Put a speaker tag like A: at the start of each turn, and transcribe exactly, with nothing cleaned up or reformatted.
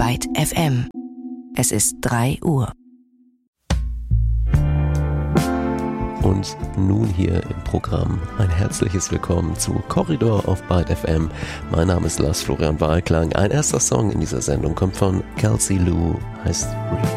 A: Byte F M. Es ist drei Uhr.
B: Und nun hier im Programm ein herzliches Willkommen zu Korridor auf Byte F M. Mein Name ist Lars Florian Wahlklang. Ein erster Song in dieser Sendung kommt von Kelsey Lu, heißt Reap.